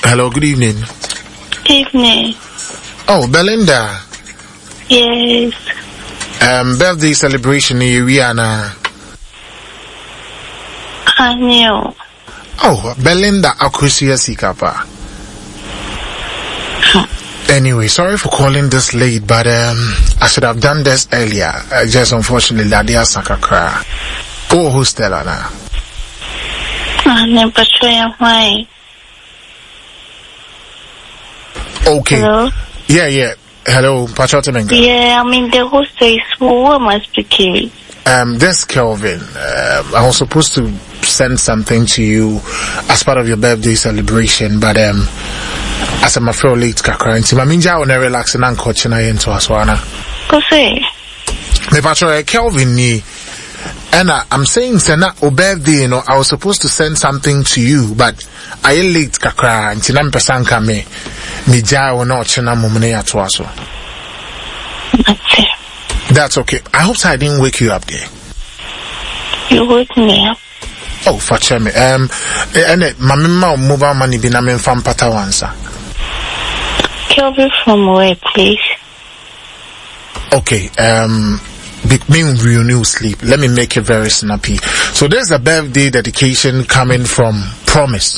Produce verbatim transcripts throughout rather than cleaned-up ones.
Hello, good evening. Evening. Oh, Belinda. Yes. Um, birthday celebration in Rihanna. I knew. Oh, Belinda Akusia Sikapa. Anyway, sorry for calling this late, but um, I should have done this earlier. Uh, just unfortunately, Ladia Sakakra. Oh, who's Stella now? I never sure why. Okay. Hello? Yeah, yeah. Hello, Pachotemenga. Yeah, I mean the host is who am I speaking? Um, this Kelvin. Um, I was supposed to send something to you as part of your birthday celebration, but um, as I'm afraid late kakra, nti maminja on relax and uncle china into aswana. Go say. Me Pacho Kelvin ni. And uh, I'm saying, Sena, o birthday, you know, I was supposed to send something to you, but I late kakra, nti nam pesanka me. Me ja or not china mumune atwaso. That's it. That's okay. I hope I didn't wake you up there. You wake me up. Oh, for me. Um, and it, my mobile money be na me fam pata wansa. Kelvin from where, please? Okay. Um, me real new sleep. Let me make it very snappy. So there's a birthday dedication coming from Promise.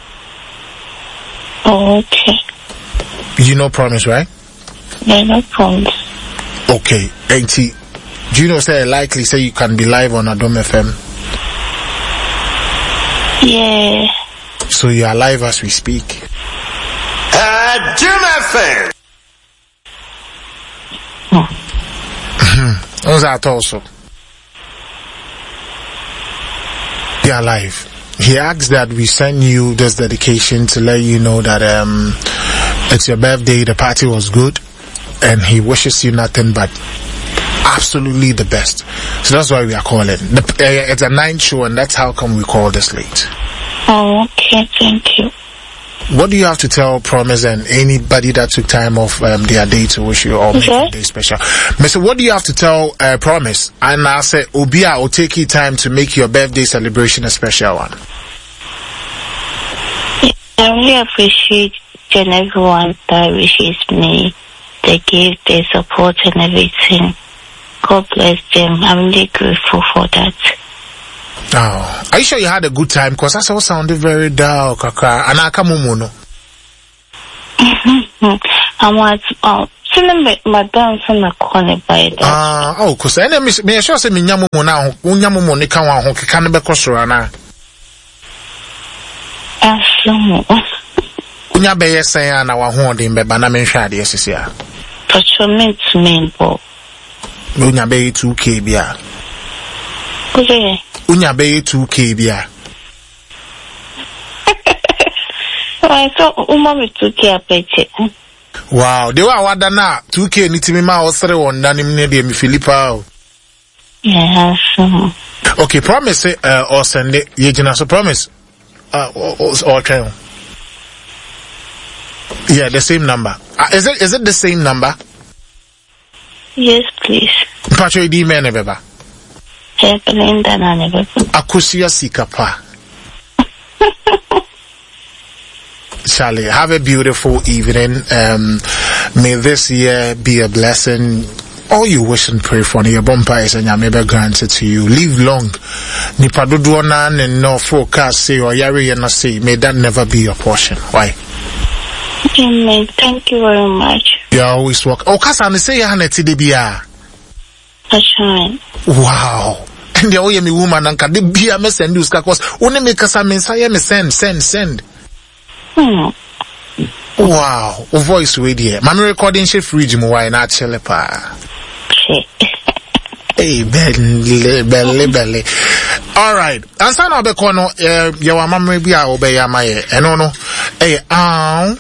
Oh, okay. You know Promise, right? Yeah, no problem. Okay. And see, do you know say likely say you can be live on Adom F M? Yeah. So you are live as we speak. Adom F M. Hmm. What's that also? You are live. He asks that we send you this dedication to let you know that um it's your birthday, the party was good, and he wishes you nothing but absolutely the best. So that's why we are calling. The, uh, it's a night show, and that's how come we call this late. Oh, okay, thank you. What do you have to tell Promise and anybody that took time off um, their day to wish you or make Okay. your day special? Mister What do you have to tell uh, Promise? And I say, Obia will take you time to make your birthday celebration a special one. I really appreciate each and everyone that wishes me. They give their support and everything. God bless them. I'm really grateful for that. Oh, are you sure you had a good time? Because that all sounded very dull, kaka. And I come no. I'm at um, my madam from a corner by that. Ah, oh, because I me sure say me nyamu mo na unyamu mo ni kan wa ho keka ne be kosoro na. Aso. Unya be yesen na wa ho den be ba na me hwa de sisi a. Patrolment me bo. Unya be two K bia. Okay. Unya be two K bia. I thought uma me two K apete. Wow, they were wada na two K ni timi ma osere won na nim ne de me Philippa. Yeah, so. Okay, Promise uh, or send it. You gina so Promise. Uh, or, or try. Yeah, the same number. Uh, is it is it the same number? Yes, please. Patro di me ne beba. Hey, Belinda na ne beba. Akusia Sikapa. Charlie, have a beautiful evening. Um, may this year be a blessing. All you wish and pray for, your bumper is and maybe granted to you. Live long. Nipa dodo na and no forecast say or yari and say, may that never be your portion. Why? Amen. Thank you very much. You always walk. Oh, kasa ne say ya na ti de bia. Ashine. Wow. And the oye me woman anka de bia me send you cause only me kasa me say me send send send. Hmm. Wow. O voice we there. Mami recording she fridge mo why na chele pa. Hey, belly, belly, belly. All right. Answer now, be kono. Eh, your mama be a obey ya my. Eh, no, no. Hey, um.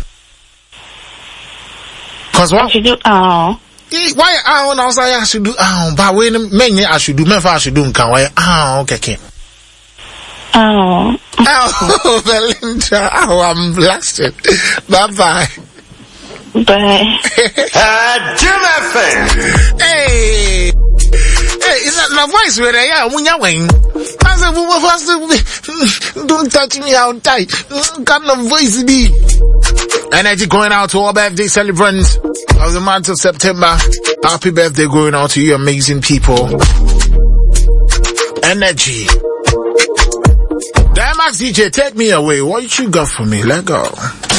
Cause what? I should do. Oh. Why? Ah, now say I should do. Ah, but when me I should do. Me I should do. Can why? Ah, okay, okay. Oh. Oh, Belinda. Oh, I'm blasted. Bye bye. Bye. Adom F M. Hey. it's not my voice where I am. When you're wing, don't touch me out tight. Kind of voice be. Energy going out to all birthday celebrants of the month of September. Happy birthday going out to you amazing people. Energy. Dimax D J, take me away. What you got for me? Let go.